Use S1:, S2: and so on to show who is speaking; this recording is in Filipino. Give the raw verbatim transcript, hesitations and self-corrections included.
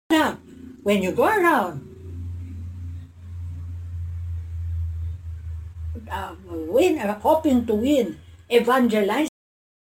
S1: Now, when you go around uh, win, uh, hoping to win, evangelize